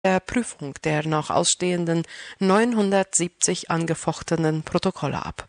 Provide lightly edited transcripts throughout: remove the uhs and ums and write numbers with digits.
der Prüfung der noch ausstehenden 970 angefochtenen Protokolle ab.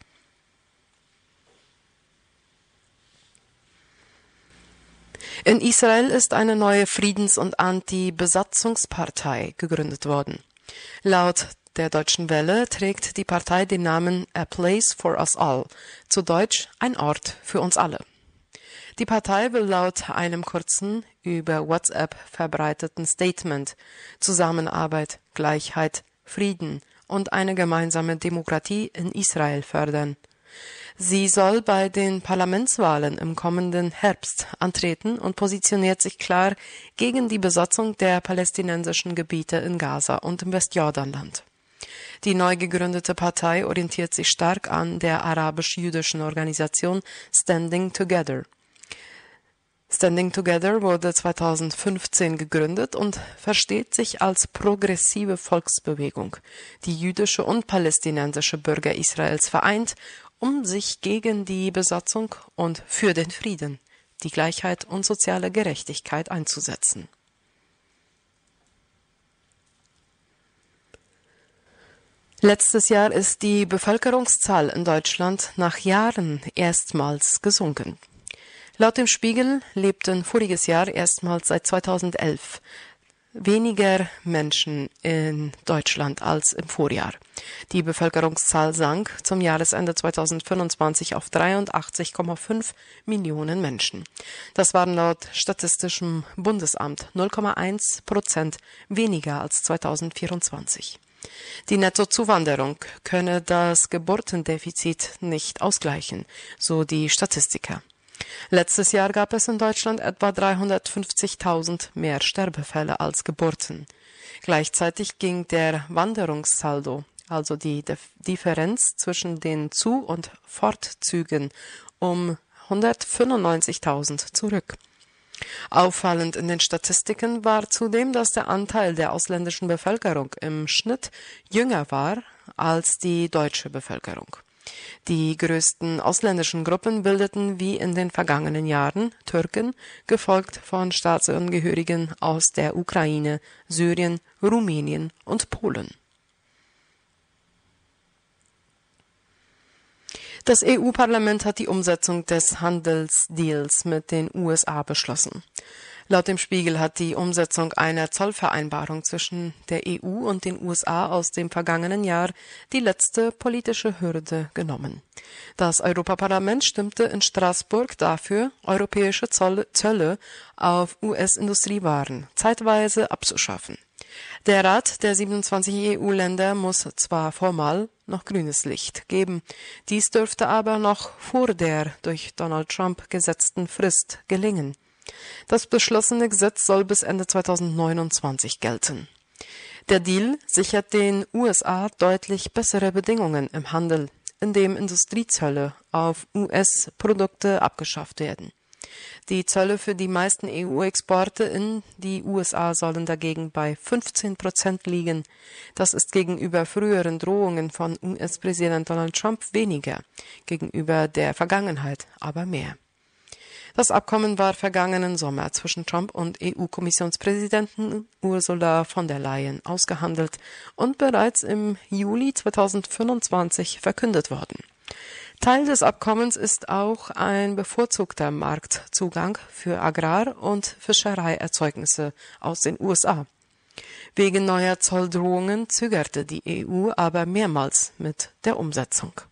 In Israel ist eine neue Friedens- und Anti-Besatzungspartei gegründet worden. Laut der Deutschen Welle trägt die Partei den Namen A Place for Us All, zu Deutsch ein Ort für uns alle. Die Partei will laut einem kurzen, über WhatsApp verbreiteten Statement Zusammenarbeit, Gleichheit, Frieden und eine gemeinsame Demokratie in Israel fördern. Sie soll bei den Parlamentswahlen im kommenden Herbst antreten und positioniert sich klar gegen die Besatzung der palästinensischen Gebiete in Gaza und im Westjordanland. Die neu gegründete Partei orientiert sich stark an der arabisch-jüdischen Organisation Standing Together. Standing Together wurde 2015 gegründet und versteht sich als progressive Volksbewegung, die jüdische und palästinensische Bürger Israels vereint, um sich gegen die Besatzung und für den Frieden, die Gleichheit und soziale Gerechtigkeit einzusetzen. Letztes Jahr ist die Bevölkerungszahl in Deutschland nach Jahren erstmals gesunken. Laut dem Spiegel lebten voriges Jahr erstmals seit 2011 weniger Menschen in Deutschland als im Vorjahr. Die Bevölkerungszahl sank zum Jahresende 2025 auf 83,5 Millionen Menschen. Das waren laut Statistischem Bundesamt 0,1% weniger als 2024. Die Nettozuwanderung könne das Geburtendefizit nicht ausgleichen, so die Statistiker. Letztes Jahr gab es in Deutschland etwa 350.000 mehr Sterbefälle als Geburten. Gleichzeitig ging der Wanderungssaldo, also die Differenz zwischen den Zu- und Fortzügen, um 195.000 zurück. Auffallend in den Statistiken war zudem, dass der Anteil der ausländischen Bevölkerung im Schnitt jünger war als die deutsche Bevölkerung. Die größten ausländischen Gruppen bildeten wie in den vergangenen Jahren Türken, gefolgt von Staatsangehörigen aus der Ukraine, Syrien, Rumänien und Polen. Das EU-Parlament hat die Umsetzung des Handelsdeals mit den USA beschlossen. Laut dem Spiegel hat die Umsetzung einer Zollvereinbarung zwischen der EU und den USA aus dem vergangenen Jahr die letzte politische Hürde genommen. Das Europaparlament stimmte in Straßburg dafür, europäische Zölle auf US-Industriewaren zeitweise abzuschaffen. Der Rat der 27 EU-Länder muss zwar formal noch grünes Licht geben, dies dürfte aber noch vor der durch Donald Trump gesetzten Frist gelingen. Das beschlossene Gesetz soll bis Ende 2029 gelten. Der Deal sichert den USA deutlich bessere Bedingungen im Handel, indem Industriezölle auf US-Produkte abgeschafft werden. Die Zölle für die meisten EU-Exporte in die USA sollen dagegen bei 15% liegen. Das ist gegenüber früheren Drohungen von US-Präsident Donald Trump weniger, gegenüber der Vergangenheit aber mehr. Das Abkommen war vergangenen Sommer zwischen Trump und EU-Kommissionspräsidentin Ursula von der Leyen ausgehandelt und bereits im Juli 2025 verkündet worden. Teil des Abkommens ist auch ein bevorzugter Marktzugang für Agrar- und Fischereierzeugnisse aus den USA. Wegen neuer Zolldrohungen zögerte die EU aber mehrmals mit der Umsetzung.